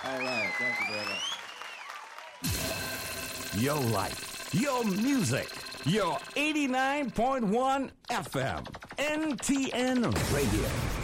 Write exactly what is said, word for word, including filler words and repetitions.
All right. Thank you very much. Your life, your music, your eighty-nine point one F M, N T N Radio.